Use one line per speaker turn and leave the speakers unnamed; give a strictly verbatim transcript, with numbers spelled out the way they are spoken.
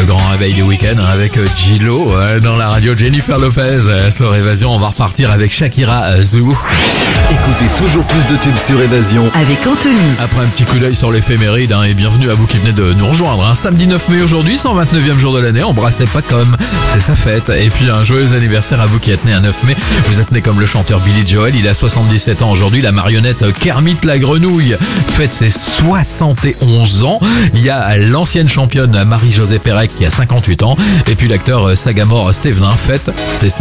le grand réveil du week-end avec J-Lo dans la radio. Jennifer Lopez sur Évasion. On va repartir avec Shakira Zoo.
Écoutez toujours plus de tubes sur Évasion
avec Anthony.
Après un petit coup d'œil sur l'éphéméride, hein, et bienvenue à vous qui venez de nous rejoindre. Hein. Samedi neuf mai aujourd'hui, cent vingt-neuvième jour de l'année. Embrassez pas comme, c'est sa fête. Et puis un joyeux anniversaire à vous qui êtes né un neuf mai. Vous êtes né comme le chanteur Billy Joel, il a soixante-dix-sept ans aujourd'hui. La marionnette Kermit la grenouille fête ses soixante et onze ans. Il y a l'ancienne championne Marie-Josée Pérec qui a cinquante-huit ans. Et puis l'acteur Sagamore Stevenin fête ses